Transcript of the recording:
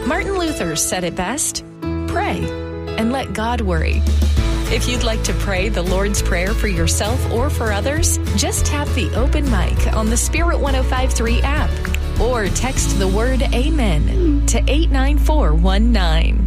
Martin Luther said it best, pray and let God worry. If you'd like to pray the Lord's Prayer for yourself or for others, just tap the open mic on the Spirit 105.3 app or text the word Amen to 89419.